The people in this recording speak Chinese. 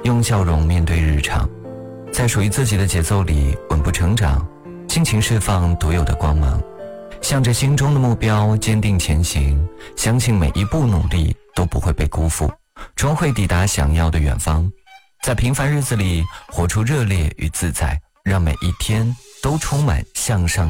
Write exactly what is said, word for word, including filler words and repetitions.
用笑容面对日常，在属于自己的节奏里稳步成长，尽情释放独有的光芒，向着心中的目标坚定前行，相信每一步努力都不会被辜负，终会抵达想要的远方。在平凡日子里活出热烈与自在，让每一天都充满向上